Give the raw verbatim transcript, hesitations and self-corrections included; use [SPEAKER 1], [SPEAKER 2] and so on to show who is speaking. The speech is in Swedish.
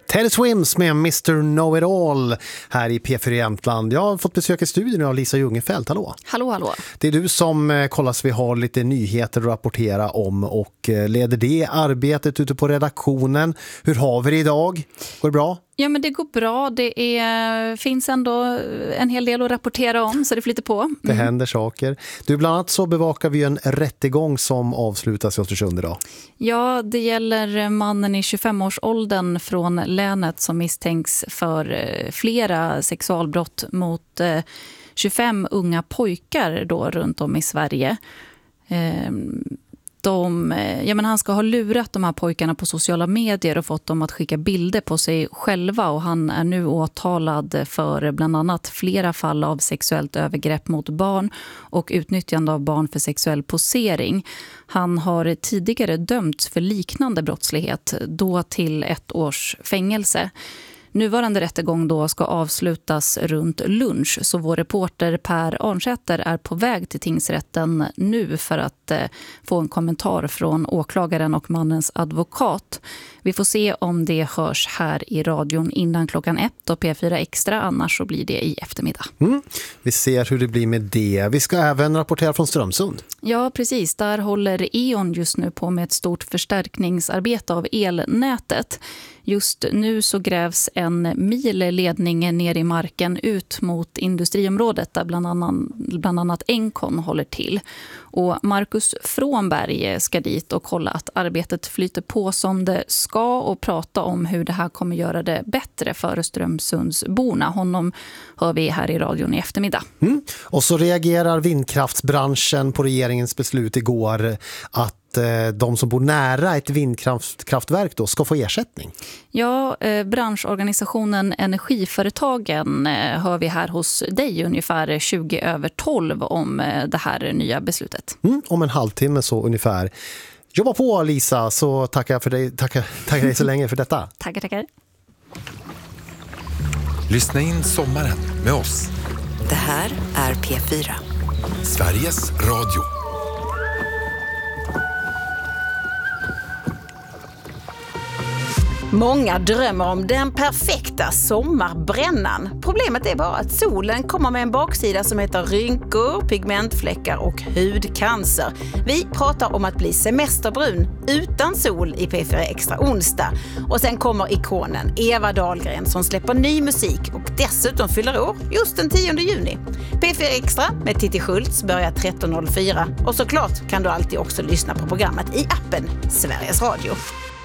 [SPEAKER 1] Teddy Swims med mister Know-It-All här i P fyra Jämtland. Jag har fått besöka studion av Lisa Jungenfelt. Hallå.
[SPEAKER 2] Hallå, hallå.
[SPEAKER 1] Det är du som eh, kollar så vi har lite nyheter att rapportera om och eh, leder det arbetet ute på redaktionen. Hur har vi det idag? Går det bra?
[SPEAKER 2] Ja, men det går bra. Det är, finns ändå en hel del att rapportera om, så det flyter på. Mm.
[SPEAKER 1] Det händer saker. Du, bland annat så bevakar vi en rättegång som avslutas i Östersund idag.
[SPEAKER 2] Ja, det gäller mannen i tjugofem-årsåldern från länet som misstänks för flera sexualbrott mot tjugofem unga pojkar då runt om i Sverige. De, ja, men han ska ha lurat de här pojkarna på sociala medier och fått dem att skicka bilder på sig själva, och han är nu åtalad för bland annat flera fall av sexuellt övergrepp mot barn och utnyttjande av barn för sexuell posering. Han har tidigare dömts för liknande brottslighet, då till ett års fängelse. Nuvarande rättegång då ska avslutas runt lunch, så vår reporter Per Arnsäter är på väg till tingsrätten nu för att eh, få en kommentar från åklagaren och mannens advokat. Vi får se om det hörs här i radion innan klockan ett och P fyra Extra, annars så blir det i eftermiddag. Mm.
[SPEAKER 1] Vi ser hur det blir med det. Vi ska även rapportera från Strömsund.
[SPEAKER 2] Ja, precis. Där håller E.ON just nu på med ett stort förstärkningsarbete av elnätet. Just nu så grävs en mil ledning ner i marken ut mot industriområdet där bland annat, bland annat Encon håller till. Och Marcus Frånberg ska dit och kolla att arbetet flyter på som det ska och prata om hur det här kommer göra det bättre för Strömsundsborna. Honom hör vi här i radion i eftermiddag.
[SPEAKER 1] Mm. Och så reagerar vindkraftsbranschen på regeringens beslut igår att de som bor nära ett vindkraftverk då ska få ersättning.
[SPEAKER 2] Ja, eh, branschorganisationen Energiföretagen eh, hör vi här hos dig ungefär tjugo över tolv om eh, det här nya beslutet.
[SPEAKER 1] Mm, om en halvtimme så ungefär. Jobba på, Lisa, så tackar jag för dig, tackar, tackar dig så länge för detta.
[SPEAKER 2] Tackar, tackar.
[SPEAKER 3] Lyssna in sommaren med oss.
[SPEAKER 4] Det här är P fyra.
[SPEAKER 3] Sveriges Radio.
[SPEAKER 5] Många drömmer om den perfekta sommarbrännan. Problemet är bara att solen kommer med en baksida som heter rynkor, pigmentfläckar och hudcancer. Vi pratar om att bli semesterbrun utan sol i P fyra Extra onsdag. Och sen kommer ikonen Eva Dahlgren som släpper ny musik och dessutom fyller år just den tionde juni. P fyra Extra med Titti Schultz börjar tretton noll fyra och såklart kan du alltid också lyssna på programmet i appen Sveriges Radio.